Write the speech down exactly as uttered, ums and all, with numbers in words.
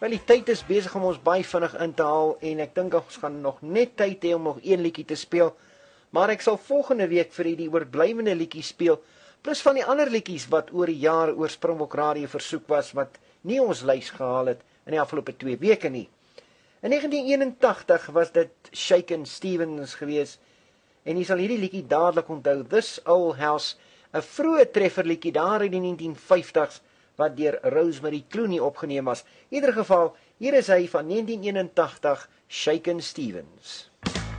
Wel, die tyd is besig om ons baie vinnig in te haal en ek dink ons gaan nog net tyd hê om nog een liedjie te speel. Maar ek sal volgende week vir u die oorblywende liedjie speel, plus van die ander liedjies wat oor die jare oor Springbok Radio versoek was, wat nie ons lys gehaal het in die afgelope twee weke nie. In negentien eenentagtig was dit Shakin' Stevens gewees, en jy sal hierdie liedjie dadelik onthou, This Old House, 'n vroeë trefferliedjie daar in die negentien vyftigs, wat deur Rosemary Clooney opgeneem was. In ieder geval, hier is hy van negentien eenentagtig, Shakin' Stevens.